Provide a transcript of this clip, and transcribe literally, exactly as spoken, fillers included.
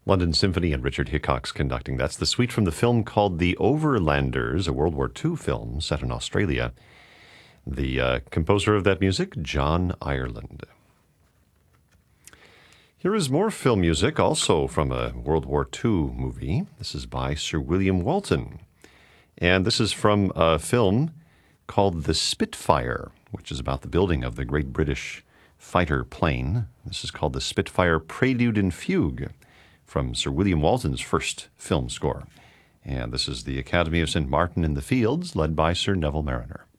London Symphony and Richard Hickox conducting. That's the suite from the film called The Overlanders, a World War Two film set in Australia. The uh, composer of that music, John Ireland. Here is more film music, also from a World War Two movie. This is by Sir William Walton. And this is from a film called The Spitfire, which is about the building of the great British fighter plane. This is called The Spitfire Prelude and Fugue, from Sir William Walton's first film score. And this is the Academy of Saint Martin in the Fields, led by Sir Neville Mariner.